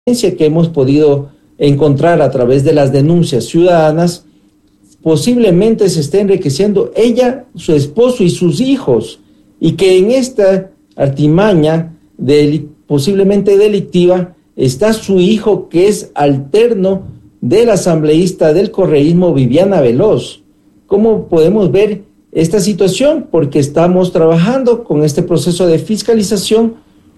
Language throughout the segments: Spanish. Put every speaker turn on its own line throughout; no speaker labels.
que hemos podido encontrar a través de las denuncias ciudadanas, posiblemente se esté enriqueciendo ella, su esposo y sus hijos, y que en esta artimaña posiblemente delictiva está su hijo, que es alterno del asambleísta del correísmo Viviana Veloz. ¿Cómo podemos ver esta situación? Porque estamos trabajando con este proceso de fiscalización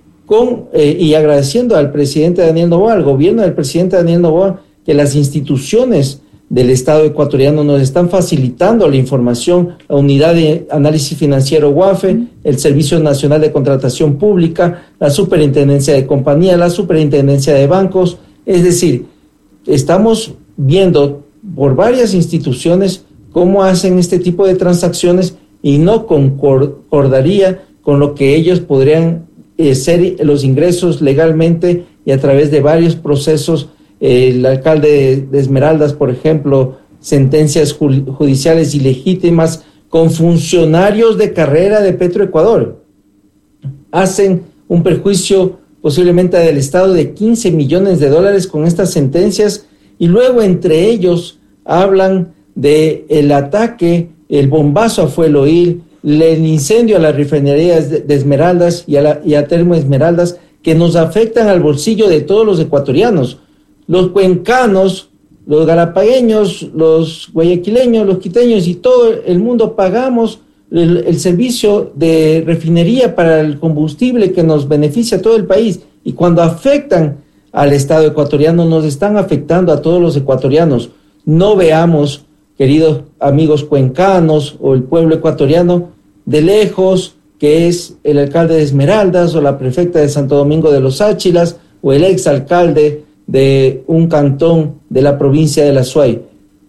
y agradeciendo al presidente Daniel Noboa, al gobierno del presidente Daniel Noboa, que las instituciones del Estado ecuatoriano nos están facilitando la información, la Unidad de Análisis Financiero UAFE, el Servicio Nacional de Contratación Pública, la Superintendencia de Compañía, la Superintendencia de Bancos. Es decir, estamos viendo por varias instituciones cómo hacen este tipo de transacciones y no concordaría con lo que ellos podrían ser los ingresos legalmente y a través de varios procesos. El alcalde de Esmeraldas, por ejemplo, sentencias judiciales ilegítimas con funcionarios de carrera de Petroecuador. Hacen un perjuicio posiblemente del Estado de $15 millones con estas sentencias, y luego entre ellos hablan de el ataque, el bombazo a Fueloil, el incendio a las refinerías de Esmeraldas y a Termo Esmeraldas, que nos afectan al bolsillo de todos los ecuatorianos. Los cuencanos, los garapagueños, los guayaquileños, los quiteños y todo el mundo pagamos el servicio de refinería para el combustible que nos beneficia a todo el país. Y cuando afectan al Estado ecuatoriano, nos están afectando a todos los ecuatorianos. No veamos, queridos amigos cuencanos o el pueblo ecuatoriano, de lejos, que es el alcalde de Esmeraldas o la prefecta de Santo Domingo de los Áchilas o el exalcalde de un cantón de la provincia de la Suay.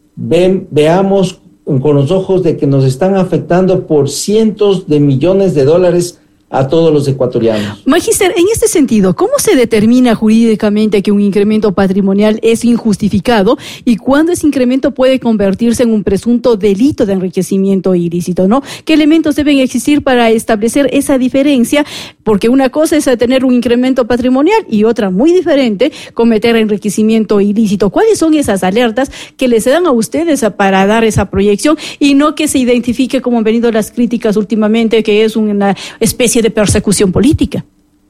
Veamos con los ojos de que nos están afectando por cientos de millones de dólares a todos los ecuatorianos.
Magíster, en este sentido, ¿cómo se determina jurídicamente que un incremento patrimonial es injustificado y cuándo ese incremento puede convertirse en un presunto delito de enriquecimiento ilícito, ¿no? ¿Qué elementos deben existir para establecer esa diferencia? Porque una cosa es tener un incremento patrimonial y otra muy diferente, cometer enriquecimiento ilícito. ¿Cuáles son esas alertas que les dan a ustedes para dar esa proyección y no que se identifique, como han venido las críticas últimamente, que es una especie de persecución política?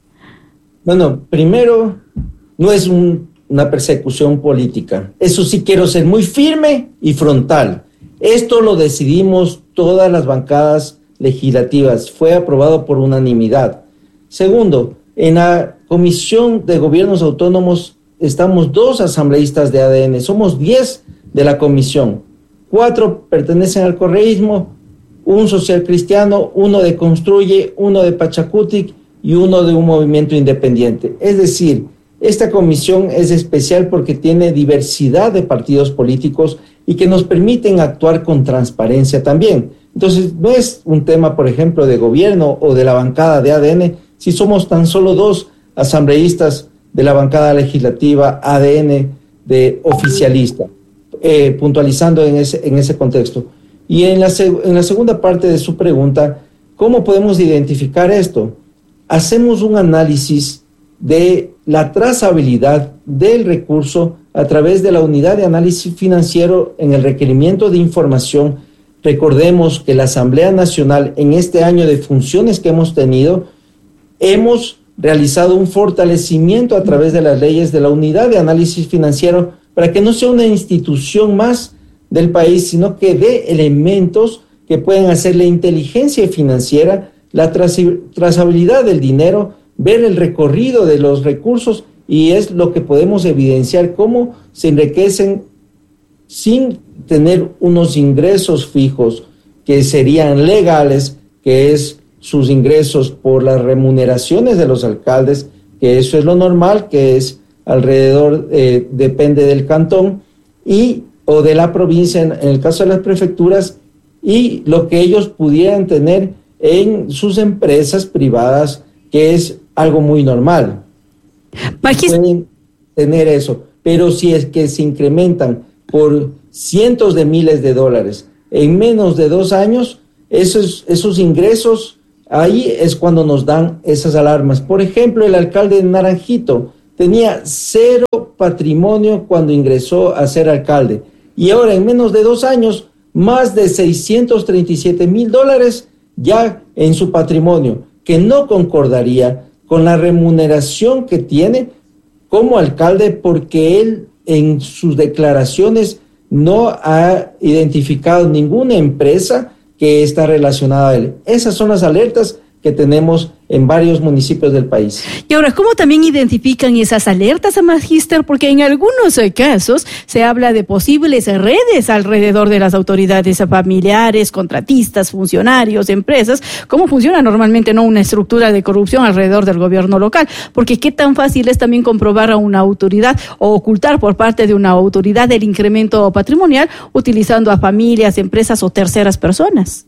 Bueno, primero, no es una persecución política. Eso sí quiero ser muy firme y frontal. Esto lo decidimos todas las bancadas legislativas. Fue aprobado por unanimidad. Segundo, en la Comisión de Gobiernos Autónomos estamos 2 asambleístas de ADN. Somos 10 de la comisión. 4 pertenecen al correísmo, 1 social cristiano, 1 de Construye, 1 de Pachacutic y 1 de un movimiento independiente. Es decir, esta comisión es especial porque tiene diversidad de partidos políticos y que nos permiten actuar con transparencia también. Entonces, no es un tema, por ejemplo, de gobierno o de la bancada de ADN, si somos tan solo 2 asambleístas de la bancada legislativa ADN de oficialista, puntualizando en ese contexto. Y en la segunda parte de su pregunta, ¿cómo podemos identificar esto? Hacemos un análisis de la trazabilidad del recurso a través de la Unidad de Análisis Financiero en el requerimiento de información. Recordemos que la Asamblea Nacional, en este año de funciones que hemos tenido, hemos realizado un fortalecimiento a través de las leyes de la Unidad de Análisis Financiero para que no sea una institución más del país, sino que dé elementos que pueden hacer la inteligencia financiera, la trazabilidad del dinero, ver el recorrido de los recursos, y es lo que podemos evidenciar cómo se enriquecen sin tener unos ingresos fijos que serían legales, que es sus ingresos por las remuneraciones de los alcaldes, que eso es lo normal, que es alrededor, depende del cantón, o de la provincia, en el caso de las prefecturas, y lo que ellos pudieran tener en sus empresas privadas, que es algo muy normal. Pueden tener eso, pero si es que se incrementan por cientos de miles de dólares en menos de 2 años, esos ingresos, ahí es cuando nos dan esas alarmas. Por ejemplo, el alcalde de Naranjito tenía cero patrimonio cuando ingresó a ser alcalde. Y ahora, en menos de 2 años, más de $637,000 ya en su patrimonio, que no concordaría con la remuneración que tiene como alcalde, porque él en sus declaraciones no ha identificado ninguna empresa que está relacionada a él. Esas son las alertas que tenemos en varios municipios del país.
Y ahora, ¿cómo también identifican esas alertas, Magíster? Porque en algunos casos se habla de posibles redes alrededor de las autoridades familiares, contratistas, funcionarios, empresas. ¿Cómo funciona normalmente una estructura de corrupción alrededor del gobierno local? Porque qué tan fácil es también comprobar a una autoridad o ocultar por parte de una autoridad el incremento patrimonial utilizando a familias, empresas o terceras personas.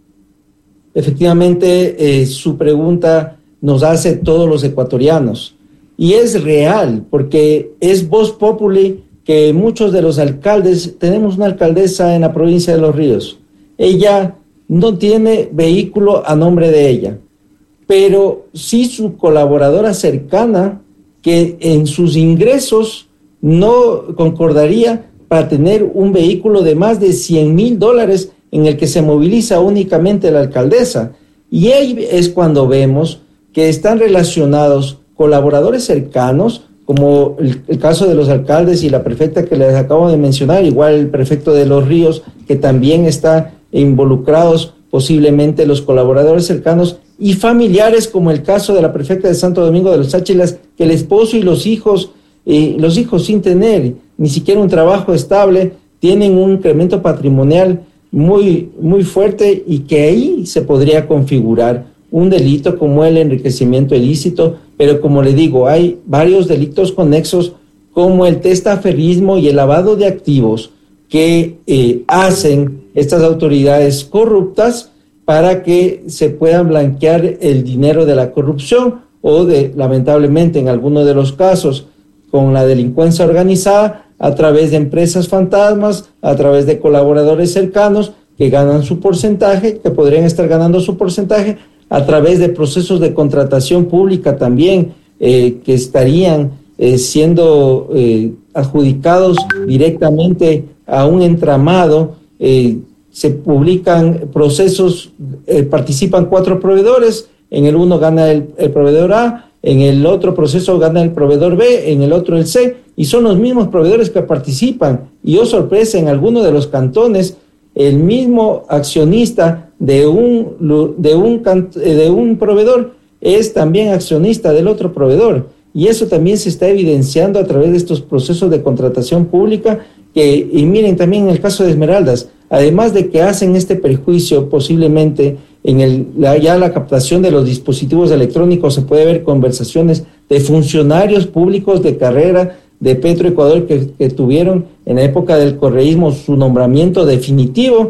Efectivamente, su pregunta nos hace todos los ecuatorianos y es real, porque es vox populi que muchos de los alcaldes, tenemos una alcaldesa en la provincia de Los Ríos, ella no tiene vehículo a nombre de ella, pero sí su colaboradora cercana, que en sus ingresos no concordaría para tener un vehículo de más de $100,000 en el que se moviliza únicamente la alcaldesa. Y ahí es cuando vemos que están relacionados colaboradores cercanos, como el caso de los alcaldes y la prefecta que les acabo de mencionar, igual el prefecto de Los Ríos, que también está involucrados posiblemente los colaboradores cercanos, y familiares como el caso de la prefecta de Santo Domingo de los Áchilas, que el esposo y los hijos sin tener ni siquiera un trabajo estable, tienen un incremento patrimonial muy, muy fuerte, y que ahí se podría configurar un delito como el enriquecimiento ilícito. Pero como le digo, hay varios delitos conexos como el testaferrismo y el lavado de activos que hacen estas autoridades corruptas para que se puedan blanquear el dinero de la corrupción o lamentablemente en algunos de los casos, con la delincuencia organizada, a través de empresas fantasmas, a través de colaboradores cercanos que ganan su porcentaje, que podrían estar ganando su porcentaje, a través de procesos de contratación pública también, que estarían siendo adjudicados directamente a un entramado. Se publican procesos, participan 4 proveedores, en el uno gana el proveedor A, en el otro proceso gana el proveedor B, en el otro el C, y son los mismos proveedores que participan. Y sorpresa, en algunos de los cantones, el mismo accionista de un proveedor es también accionista del otro proveedor. Y eso también se está evidenciando a través de estos procesos de contratación pública, y miren también en el caso de Esmeraldas, además de que hacen este perjuicio posiblemente en la captación de los dispositivos electrónicos, se puede ver conversaciones de funcionarios públicos de carrera de Petroecuador que tuvieron en la época del correísmo su nombramiento definitivo,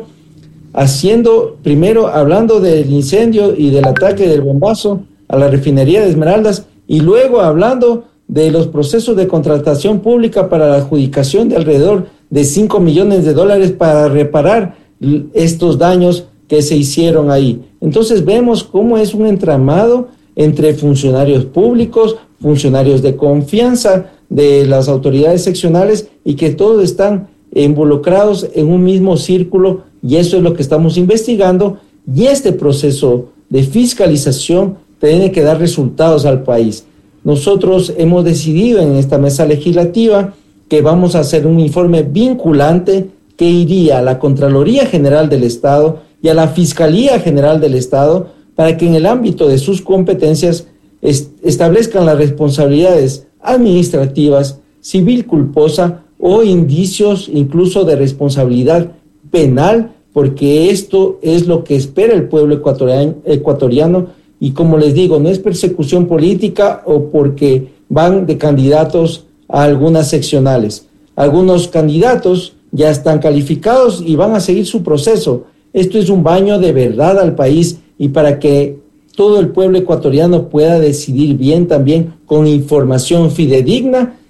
hablando del incendio y del ataque del bombazo a la refinería de Esmeraldas, y luego hablando de los procesos de contratación pública para la adjudicación de alrededor de $5 millones para reparar estos daños que se hicieron ahí. Entonces vemos cómo es un entramado entre funcionarios públicos, funcionarios de confianza de las autoridades seccionales, y que todos están involucrados en un mismo círculo, y eso es lo que estamos investigando, y este proceso de fiscalización tiene que dar resultados al país. Nosotros hemos decidido en esta mesa legislativa que vamos a hacer un informe vinculante que iría a la Contraloría General del Estado y a la Fiscalía General del Estado, para que en el ámbito de sus competencias establezcan las responsabilidades administrativas, civil culposa o indicios incluso de responsabilidad penal, porque esto es lo que espera el pueblo ecuatoriano. Y como les digo, no es persecución política o porque van de candidatos a algunas seccionales. Algunos candidatos ya están calificados y van a seguir su proceso. Esto es un baño de verdad al país, y para que todo el pueblo ecuatoriano pueda decidir bien también con información fidedigna,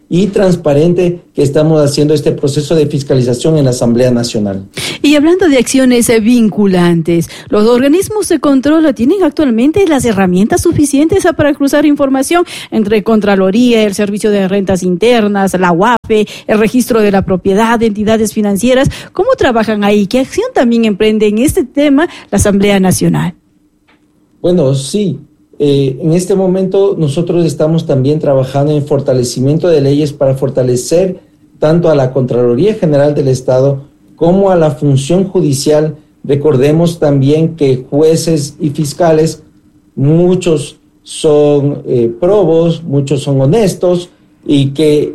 y transparente que estamos haciendo este proceso de fiscalización en la Asamblea Nacional.
Y hablando de acciones vinculantes, ¿los organismos de control tienen actualmente las herramientas suficientes para cruzar información entre Contraloría, el Servicio de Rentas Internas, la UAFE, el Registro de la Propiedad, entidades financieras? ¿Cómo trabajan ahí? ¿Qué acción también emprende en este tema la Asamblea Nacional?
Bueno, sí. En este momento nosotros estamos también trabajando en fortalecimiento de leyes para fortalecer tanto a la Contraloría General del Estado como a la función judicial. Recordemos también que jueces y fiscales, muchos son probos, muchos son honestos y que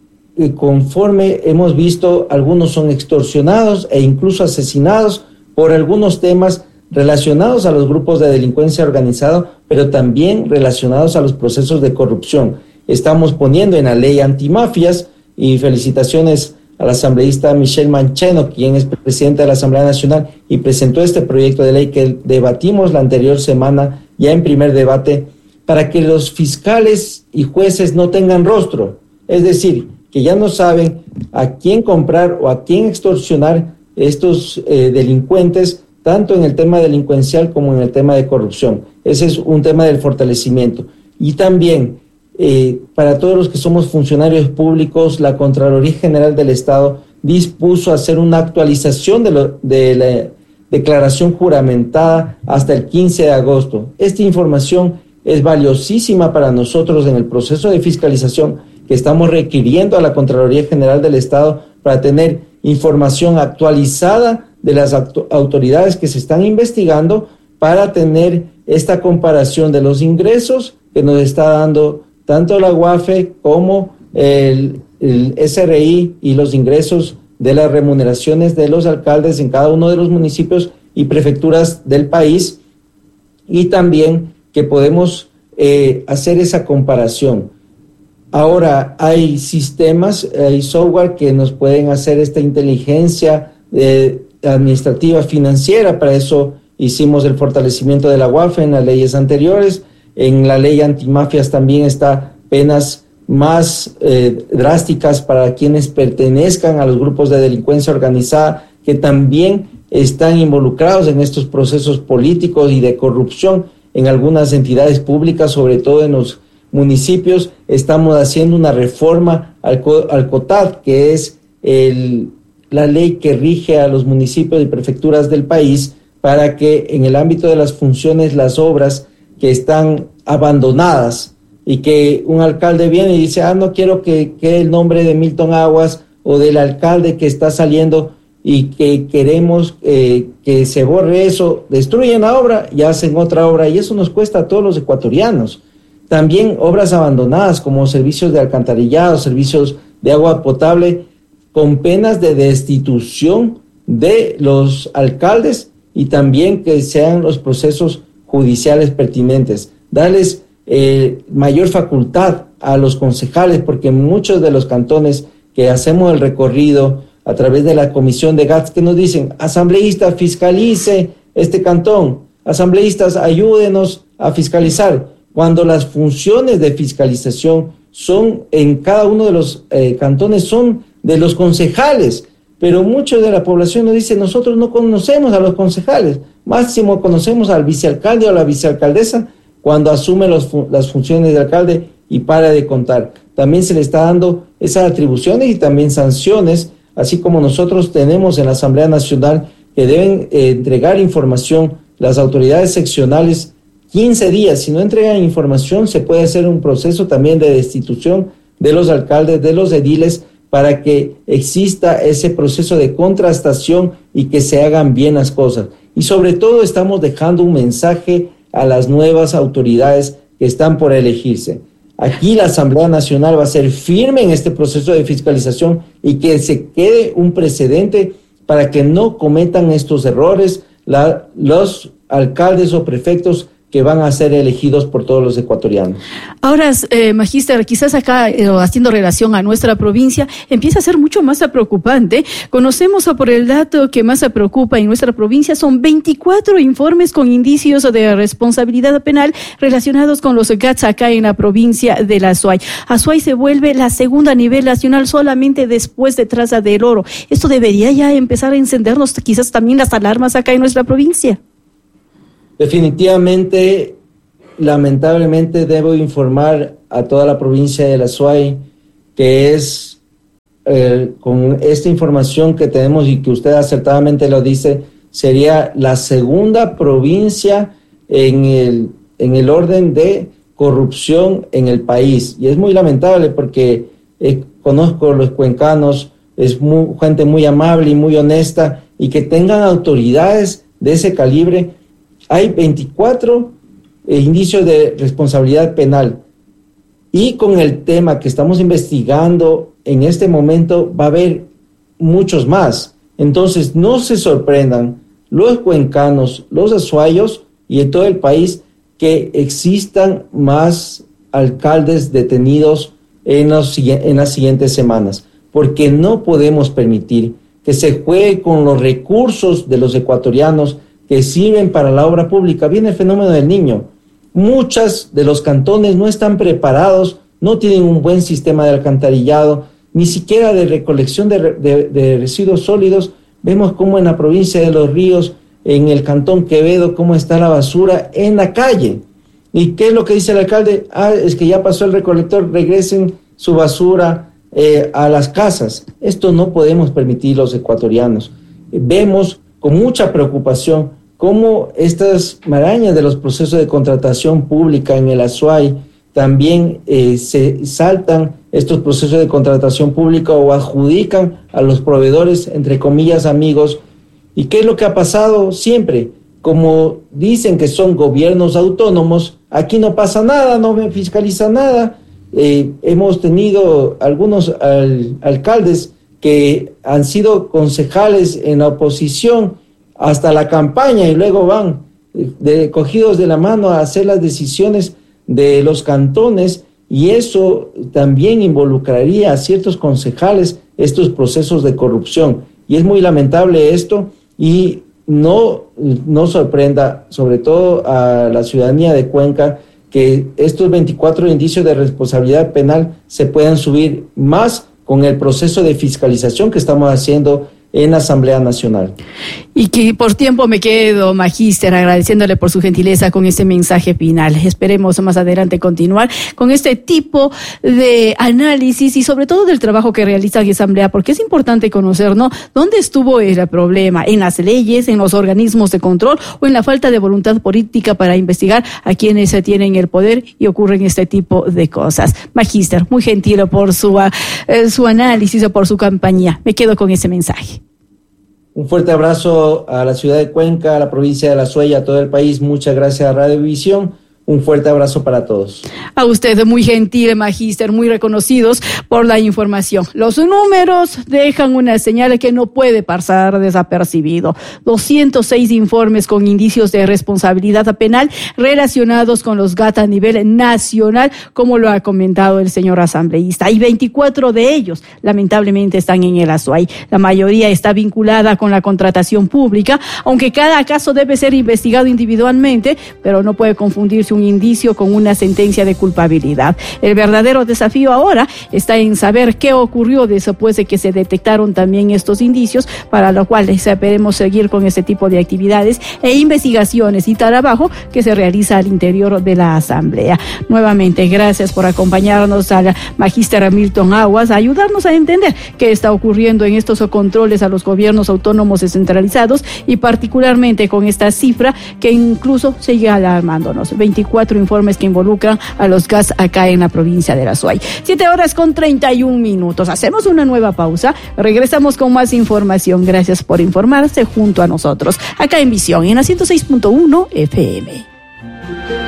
conforme hemos visto, algunos son extorsionados e incluso asesinados por algunos temas relacionados a los grupos de delincuencia organizada, pero también relacionados a los procesos de corrupción. Estamos poniendo en la ley antimafias, y felicitaciones al asambleísta Michelle Mancheno, quien es presidente de la Asamblea Nacional y presentó este proyecto de ley que debatimos la anterior semana ya en primer debate, para que los fiscales y jueces no tengan rostro, es decir, que ya no saben a quién comprar o a quién extorsionar estos delincuentes, tanto en el tema delincuencial como en el tema de corrupción. Ese es un tema del fortalecimiento. Y también, para todos los que somos funcionarios públicos, la Contraloría General del Estado dispuso hacer una actualización de la declaración juramentada hasta el 15 de agosto. Esta información es valiosísima para nosotros en el proceso de fiscalización que estamos requiriendo a la Contraloría General del Estado para tener información actualizada de las autoridades que se están investigando, para tener esta comparación de los ingresos que nos está dando tanto la UAFE como el SRI y los ingresos de las remuneraciones de los alcaldes en cada uno de los municipios y prefecturas del país, y también que podemos hacer esa comparación. Ahora hay sistemas, hay software que nos pueden hacer esta inteligencia administrativa financiera. Para eso hicimos el fortalecimiento de la UAFE en las leyes anteriores. En la ley antimafias también está penas más drásticas para quienes pertenezcan a los grupos de delincuencia organizada que también están involucrados en estos procesos políticos y de corrupción en algunas entidades públicas, sobre todo en los municipios. Estamos haciendo una reforma al COTAD, que es la ley que rige a los municipios y prefecturas del país, para que en el ámbito de las funciones, las obras que están abandonadas y que un alcalde viene y dice, no quiero que quede el nombre de Milton Aguas o del alcalde que está saliendo y que queremos que se borre eso, destruyen la obra y hacen otra obra, y eso nos cuesta a todos los ecuatorianos. También obras abandonadas como servicios de alcantarillado, servicios de agua potable, con penas de destitución de los alcaldes, y también que sean los procesos judiciales pertinentes. Darles mayor facultad a los concejales, porque muchos de los cantones que hacemos el recorrido a través de la comisión de GATS, que nos dicen, asambleísta, fiscalice este cantón, asambleístas, ayúdenos a fiscalizar, cuando las funciones de fiscalización son en cada uno de los cantones, son de los concejales, pero muchos de la población nos dice, nosotros no conocemos a los concejales, máximo conocemos al vicealcalde o a la vicealcaldesa cuando asume las funciones de alcalde y para de contar. También se le está dando esas atribuciones y también sanciones, así como nosotros tenemos en la Asamblea Nacional que deben entregar información las autoridades seccionales 15 días. Si no entregan información, se puede hacer un proceso también de destitución de los alcaldes, de los ediles, para que exista ese proceso de contrastación y que se hagan bien las cosas. Y sobre todo estamos dejando un mensaje a las nuevas autoridades que están por elegirse. Aquí la Asamblea Nacional va a ser firme en este proceso de fiscalización y que se quede un precedente para que no cometan estos errores los alcaldes o prefectos que van a ser elegidos por todos los ecuatorianos.
Ahora, Magíster, quizás acá, haciendo relación a nuestra provincia, empieza a ser mucho más preocupante. Conocemos por el dato que más se preocupa en nuestra provincia, son 24 informes con indicios de responsabilidad penal relacionados con los GATS acá en la provincia de la Azuay. Azuay se vuelve la segunda a nivel nacional solamente después de Traza del Oro. Esto debería ya empezar a encendernos quizás también las alarmas acá en nuestra provincia.
Definitivamente, lamentablemente debo informar a toda la provincia de la Azuay que es, con esta información que tenemos y que usted acertadamente lo dice, sería la segunda provincia en el orden de corrupción en el país. Y es muy lamentable porque conozco los cuencanos, es gente muy amable y muy honesta, y que tengan autoridades de ese calibre. Hay 24 indicios de responsabilidad penal, y con el tema que estamos investigando en este momento va a haber muchos más. Entonces no se sorprendan los cuencanos, los azuayos y en todo el país que existan más alcaldes detenidos en las siguientes semanas, porque no podemos permitir que se juegue con los recursos de los ecuatorianos que sirven para la obra pública. Viene el fenómeno del Niño. Muchos de los cantones no están preparados, no tienen un buen sistema de alcantarillado, ni siquiera de recolección de residuos sólidos. Vemos cómo en la provincia de Los Ríos, en el cantón Quevedo, cómo está la basura en la calle. ¿Y qué es lo que dice el alcalde? Es que ya pasó el recolector, regresen su basura a las casas. Esto no podemos permitir los ecuatorianos. Vemos con mucha preocupación cómo estas marañas de los procesos de contratación pública en el Azuay también se saltan estos procesos de contratación pública o adjudican a los proveedores, entre comillas, amigos. ¿Y qué es lo que ha pasado siempre? Como dicen que son gobiernos autónomos, aquí no pasa nada, no me fiscaliza nada. Hemos tenido algunos alcaldes que han sido concejales en la oposición hasta la campaña y luego van cogidos de la mano a hacer las decisiones de los cantones, y eso también involucraría a ciertos concejales estos procesos de corrupción. Y es muy lamentable esto, y no sorprenda, sobre todo a la ciudadanía de Cuenca, que estos 24 indicios de responsabilidad penal se puedan subir más con el proceso de fiscalización que estamos haciendo en la Asamblea Nacional.
Y que por tiempo me quedo, Magíster, agradeciéndole por su gentileza con este mensaje final. Esperemos más adelante continuar con este tipo de análisis y sobre todo del trabajo que realiza la Asamblea, porque es importante conocer, ¿no?, dónde estuvo el problema, en las leyes, en los organismos de control o en la falta de voluntad política para investigar a quienes tienen el poder y ocurren este tipo de cosas. Magíster, muy gentil por su análisis o por su compañía. Me quedo con ese mensaje.
Un fuerte abrazo a la ciudad de Cuenca, a la provincia de la Azuay, a todo el país. Muchas gracias a Radiovisión. Un fuerte abrazo para todos.
A usted, muy gentil, Magíster, muy reconocidos por la información. Los números dejan una señal que no puede pasar desapercibido. 206 informes con indicios de responsabilidad penal relacionados con los GAT a nivel nacional, como lo ha comentado el señor asambleísta. Y 24 de ellos, lamentablemente, están en el Azuay. La mayoría está vinculada con la contratación pública, aunque cada caso debe ser investigado individualmente, pero no puede confundirse un indicio con una sentencia de culpabilidad. El verdadero desafío ahora está en saber qué ocurrió después de que se detectaron también estos indicios, para lo cual esperemos seguir con este tipo de actividades e investigaciones y trabajo que se realiza al interior de la Asamblea. Nuevamente, gracias por acompañarnos al Magíster Milton Aguas, a ayudarnos a entender qué está ocurriendo en estos controles a los gobiernos autónomos descentralizados y particularmente con esta cifra que incluso sigue alarmándonos. 24 informes que involucran a los GAS acá en la provincia de la Azuay. 7:31. Hacemos una nueva pausa. Regresamos con más información. Gracias por informarse junto a nosotros. Acá en Visión, en la 106.1 FM.